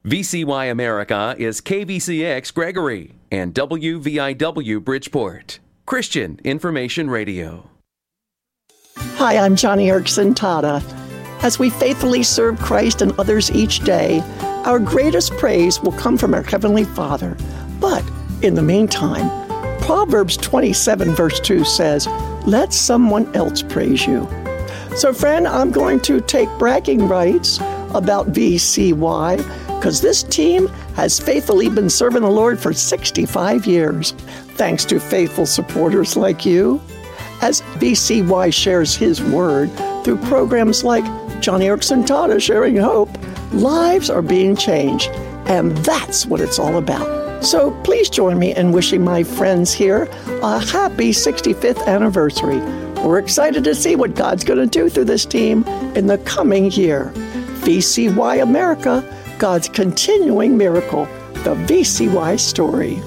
VCY America is KVCX Gregory and WVIW Bridgeport. Christian Information Radio. Hi, I'm Johnny Erickson Tata. As we faithfully serve Christ and others each day, our greatest praise will come from our Heavenly Father. But in the meantime, Proverbs 27 verse 2 says, "Let someone else praise you." So friend, I'm going to take bragging rights about VCY because this team has faithfully been serving the Lord for 65 years, thanks to faithful supporters like you. As VCY shares His Word through programs like Johnny Erickson Tata Sharing Hope, lives are being changed, and that's what it's all about. So please join me in wishing my friends here a happy 65th anniversary. We're excited to see what God's going to do through this team in the coming year. VCY America, God's continuing miracle, the VCY story.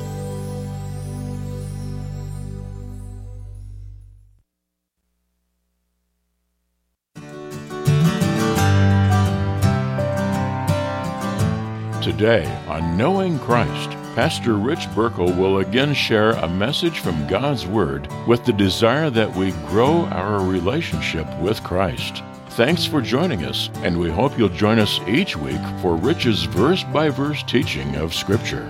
Today on Knowing Christ, Pastor Rich Burkle will again share a message from God's Word with the desire that we grow our relationship with Christ. Thanks for joining us, and we hope you'll join us each week for Rich's verse-by-verse teaching of Scripture.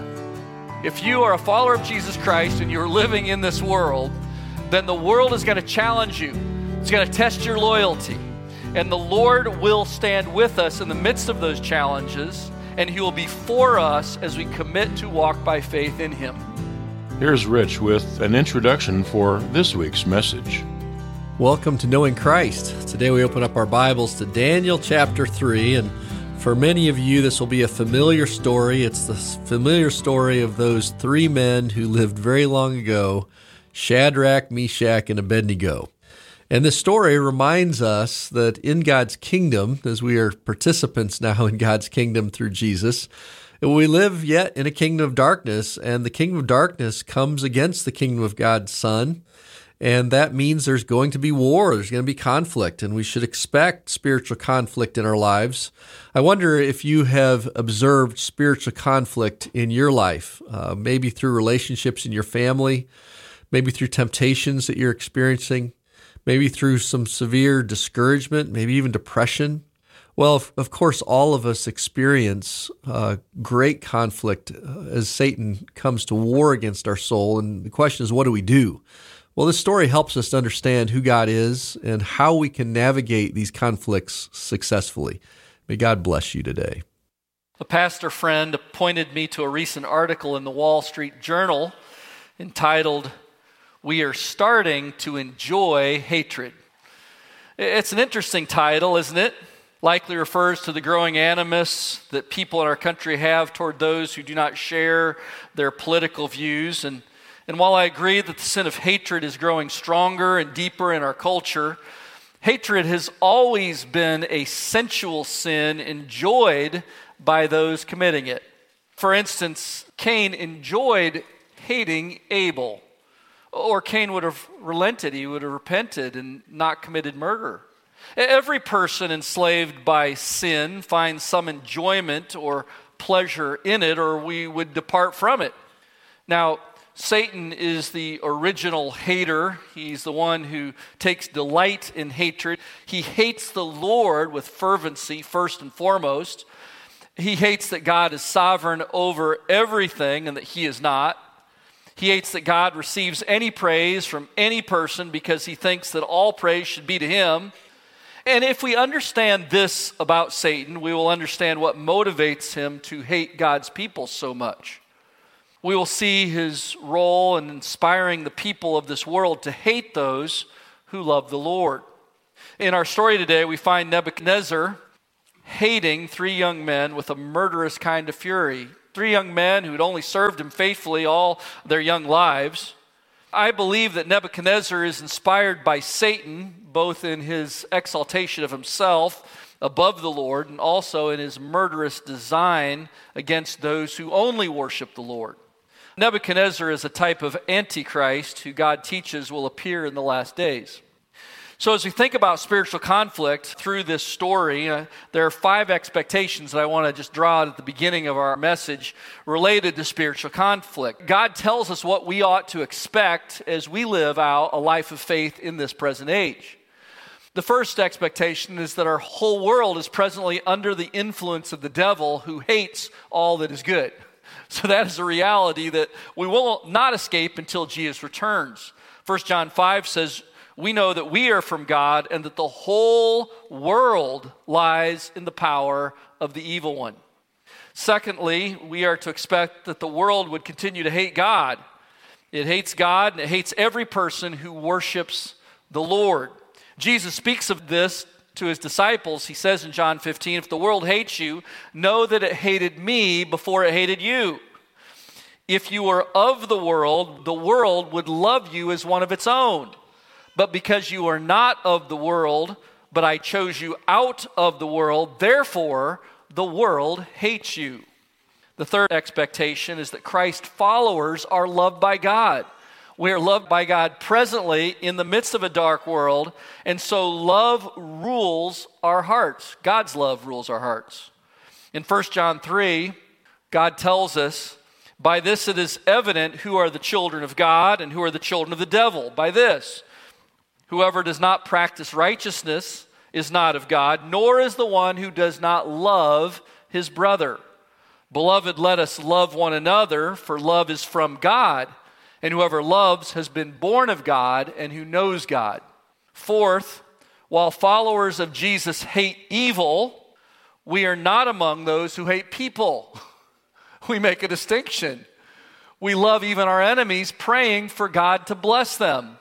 If you are a follower of Jesus Christ and you're living in this world, then the world is going to challenge you. It's going to test your loyalty. And the Lord will stand with us in the midst of those challenges, and He will be for us as we commit to walk by faith in Him. Here's Rich with an introduction for this week's message. Welcome to Knowing Christ. Today we open up our Bibles to Daniel chapter 3, and for many of you this will be a familiar story. It's the familiar story of those three men who lived very long ago, Shadrach, Meshach, and Abednego. And this story reminds us that in God's kingdom, as we are participants now in God's kingdom through Jesus, we live yet in a kingdom of darkness, and the kingdom of darkness comes against the kingdom of God's Son. And that means there's going to be war, there's going to be conflict, and we should expect spiritual conflict in our lives. I wonder if you have observed spiritual conflict in your life, maybe through relationships in your family, maybe through temptations that you're experiencing, maybe through some severe discouragement, maybe even depression. Well, of course, all of us experience great conflict as Satan comes to war against our soul, and the question is, what do we do? Well, this story helps us to understand who God is and how we can navigate these conflicts successfully. May God bless you today. A pastor friend pointed me to a recent article in the Wall Street Journal entitled, "We Are Starting to Enjoy Hatred." It's an interesting title, isn't it? Likely refers to the growing animus that people in our country have toward those who do not share their political views. And while I agree that the sin of hatred is growing stronger and deeper in our culture, hatred has always been a sensual sin enjoyed by those committing it. For instance, Cain enjoyed hating Abel, or Cain would have relented, he would have repented and not committed murder. Every person enslaved by sin finds some enjoyment or pleasure in it, or we would depart from it. Now, Satan is the original hater. He's the one who takes delight in hatred. He hates the Lord with fervency, first and foremost. He hates that God is sovereign over everything and that He is not. He hates that God receives any praise from any person because he thinks that all praise should be to Him. And if we understand this about Satan, we will understand what motivates him to hate God's people so much. We will see his role in inspiring the people of this world to hate those who love the Lord. In our story today, we find Nebuchadnezzar hating three young men with a murderous kind of fury. Three young men who had only served him faithfully all their young lives. I believe that Nebuchadnezzar is inspired by Satan, both in his exaltation of himself above the Lord and also in his murderous design against those who only worship the Lord. Nebuchadnezzar is a type of Antichrist who God teaches will appear in the last days. So as we think about spiritual conflict through this story, there are 5 expectations that I want to just draw out at the beginning of our message related to spiritual conflict. God tells us what we ought to expect as we live out a life of faith in this present age. The first expectation is that our whole world is presently under the influence of the devil, who hates all that is good. So that is a reality that we will not escape until Jesus returns. 1 John 5 says, we know that we are from God and that the whole world lies in the power of the evil one. Secondly, we are to expect that the world would continue to hate God. It hates God and it hates every person who worships the Lord. Jesus speaks of this to his disciples. He says in John 15, if the world hates you, know that it hated me before it hated you. If you were of the world would love you as one of its own. But because you are not of the world, but I chose you out of the world, therefore the world hates you. The third expectation is that Christ's followers are loved by God. We are loved by God presently in the midst of a dark world, and so love rules our hearts. God's love rules our hearts. In 1 John 3, God tells us, by this it is evident who are the children of God and who are the children of the devil. By this, whoever does not practice righteousness is not of God, nor is the one who does not love his brother. Beloved, let us love one another, for love is from God, and whoever loves has been born of God and who knows God. Fourth, while followers of Jesus hate evil, we are not among those who hate people. We make a distinction. We love even our enemies, praying for God to bless them.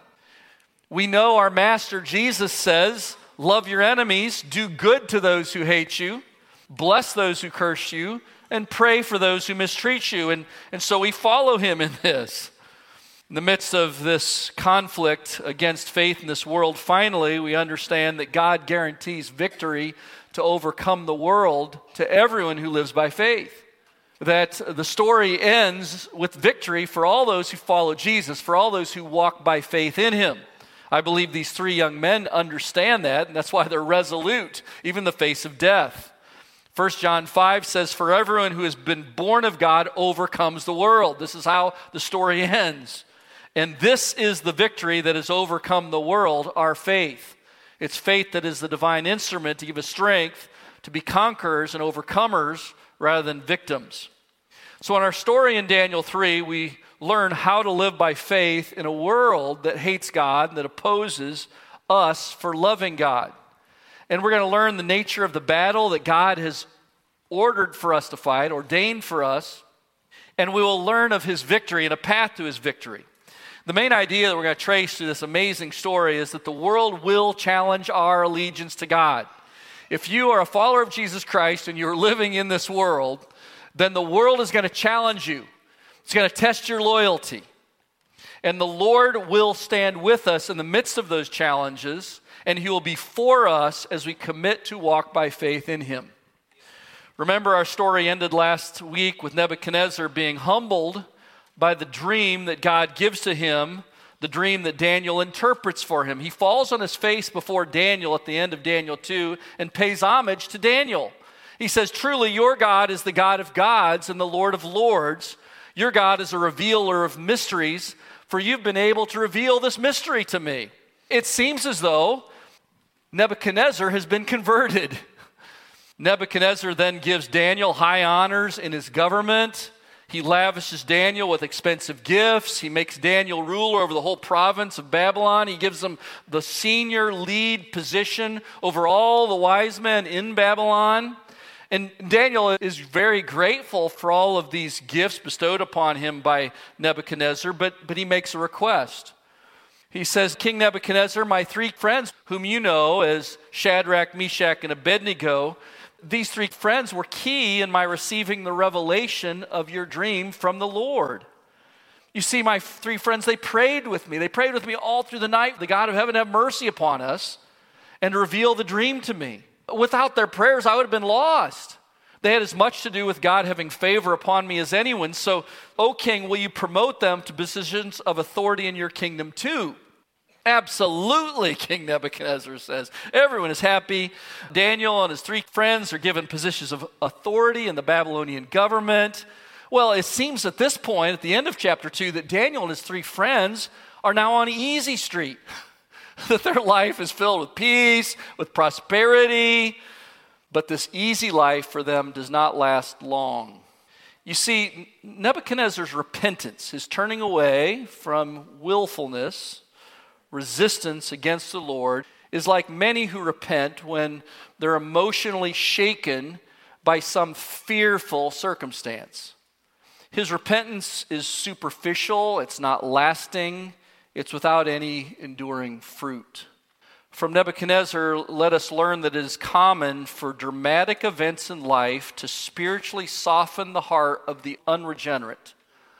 We know our Master Jesus says, love your enemies, do good to those who hate you, bless those who curse you, and pray for those who mistreat you. And so we follow him in this. In the midst of this conflict against faith in this world, finally, we understand that God guarantees victory to overcome the world to everyone who lives by faith. That the story ends with victory for all those who follow Jesus, for all those who walk by faith in him. I believe these 3 young men understand that, and that's why they're resolute, even in the face of death. 1 John 5 says, for everyone who has been born of God overcomes the world. This is how the story ends. And this is the victory that has overcome the world, our faith. It's faith that is the divine instrument to give us strength to be conquerors and overcomers rather than victims. So in our story in Daniel 3, we learn how to live by faith in a world that hates God, that opposes us for loving God. And we're going to learn the nature of the battle that God has ordered for us to fight, ordained for us, and we will learn of his victory and a path to his victory. The main idea that we're going to trace through this amazing story is that the world will challenge our allegiance to God. If you are a follower of Jesus Christ and you're living in this world, then the world is going to challenge you. It's going to test your loyalty. And the Lord will stand with us in the midst of those challenges, and he will be for us as we commit to walk by faith in him. Remember, our story ended last week with Nebuchadnezzar being humbled by the dream that God gives to him, the dream that Daniel interprets for him. He falls on his face before Daniel at the end of Daniel 2 and pays homage to Daniel. He says, truly, your God is the God of gods and the Lord of lords. Your God is a revealer of mysteries, for you've been able to reveal this mystery to me. It seems as though Nebuchadnezzar has been converted. Nebuchadnezzar then gives Daniel high honors in his government. He lavishes Daniel with expensive gifts. He makes Daniel ruler over the whole province of Babylon. He gives him the senior lead position over all the wise men in Babylon. And Daniel is very grateful for all of these gifts bestowed upon him by Nebuchadnezzar, but he makes a request. He says, King Nebuchadnezzar, my 3 friends, whom you know as Shadrach, Meshach, and Abednego, these 3 friends were key in my receiving the revelation of your dream from the Lord. You see, my 3 friends, they prayed with me. They prayed with me all through the night. The God of heaven have mercy upon us and reveal the dream to me. Without their prayers, I would have been lost. They had as much to do with God having favor upon me as anyone. So, O king, will you promote them to positions of authority in your kingdom too? Absolutely, King Nebuchadnezzar says. Everyone is happy. Daniel and his 3 friends are given positions of authority in the Babylonian government. Well, it seems at this point, at the end of chapter 2, that Daniel and his 3 friends are now on easy street. That their life is filled with peace, with prosperity. But this easy life for them does not last long. You see, Nebuchadnezzar's repentance, his turning away from willfulness, resistance against the Lord, is like many who repent when they're emotionally shaken by some fearful circumstance. His repentance is superficial, it's not lasting, it's without any enduring fruit. From Nebuchadnezzar, let us learn that it is common for dramatic events in life to spiritually soften the heart of the unregenerate,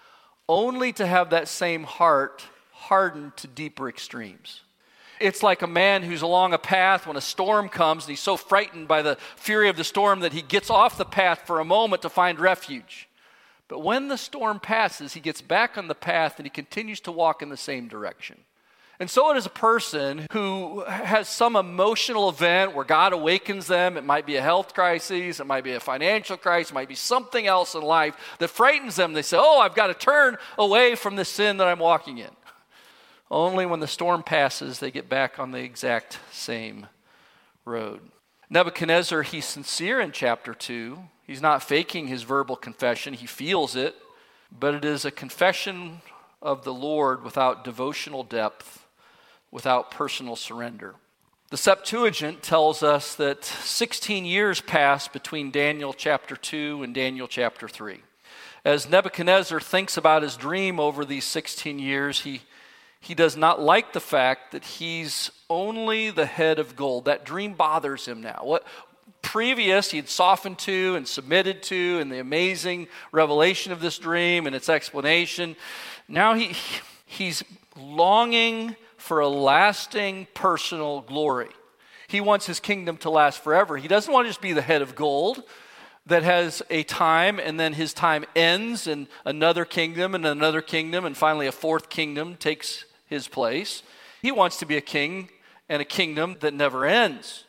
only to have that same heart hardened to deeper extremes. It's like a man who's along a path when a storm comes and he's so frightened by the fury of the storm that he gets off the path for a moment to find refuge. But when the storm passes, he gets back on the path and he continues to walk in the same direction. And so it is a person who has some emotional event where God awakens them. It might be a health crisis, it might be a financial crisis, it might be something else in life that frightens them. They say, oh, I've got to turn away from the sin that I'm walking in. Only when the storm passes, they get back on the exact same road. Nebuchadnezzar, he's sincere in chapter 2. He's not faking his verbal confession. He feels it, but it is a confession of the Lord without devotional depth, without personal surrender. The Septuagint tells us that 16 years passed between Daniel chapter 2 and Daniel chapter 3. As Nebuchadnezzar thinks about his dream over these 16 years, he does not like the fact that he's only the head of gold. That dream bothers him now. What previous he'd softened to and submitted to, and the amazing revelation of this dream and its explanation, now he's longing for a lasting personal glory. He wants his kingdom to last forever. He doesn't want to just be the head of gold that has a time and then his time ends and another kingdom and finally a fourth kingdom takes his place. He wants to be a king and a kingdom that never ends.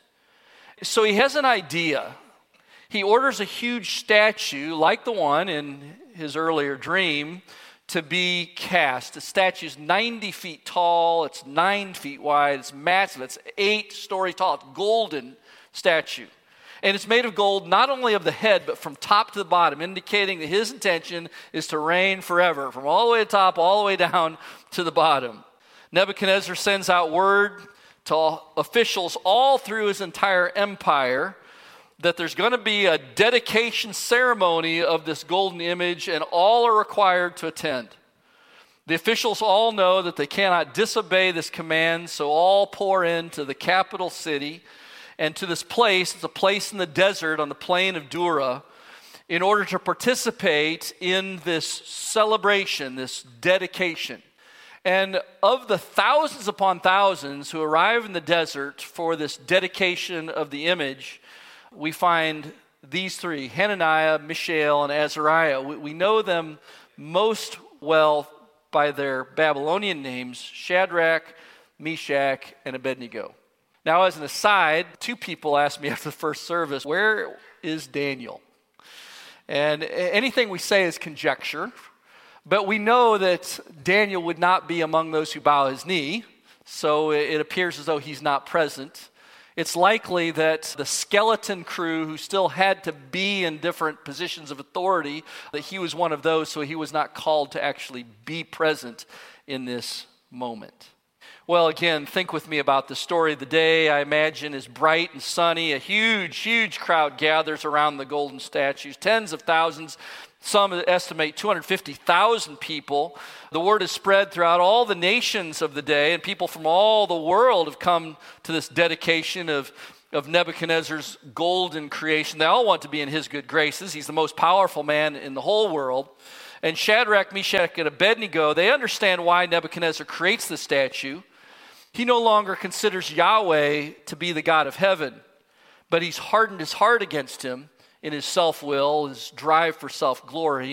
So he has an idea. He orders a huge statue like the one in his earlier dream to be cast. The statue is 90 feet tall, it's 9 feet wide, it's massive, it's 8 stories tall, it's a golden statue. And it's made of gold, not only of the head, but from top to the bottom, indicating that his intention is to reign forever, from all the way to the top, all the way down to the bottom. Nebuchadnezzar sends out word to officials all through his entire empire that there's going to be a dedication ceremony of this golden image, and all are required to attend. The officials all know that they cannot disobey this command, so all pour into the capital city and to this place. It's a place in the desert on the plain of Dura, in order to participate in this celebration, this dedication. And of the thousands upon thousands who arrive in the desert for this dedication of the image, we find these 3, Hananiah, Mishael, and Azariah. We know them most well by their Babylonian names, Shadrach, Meshach, and Abednego. Now, as an aside, 2 people asked me after the first service, where is Daniel? And anything we say is conjecture, but we know that Daniel would not be among those who bow his knee, so it appears as though he's not present. It's likely that the skeleton crew who still had to be in different positions of authority, that he was one of those, so he was not called to actually be present in this moment. Well, again, think with me about the story. The day, I imagine, is bright and sunny. A huge, huge crowd gathers around the golden statues, tens of thousands. Some estimate 250,000 people. The word is spread throughout all the nations of the day, and people from all the world have come to this dedication of Nebuchadnezzar's golden creation. They all want to be in his good graces. He's the most powerful man in the whole world. And Shadrach, Meshach, and Abednego, they understand why Nebuchadnezzar creates the statue. He no longer considers Yahweh to be the God of heaven, but he's hardened his heart against him in his self-will, his drive for self-glory.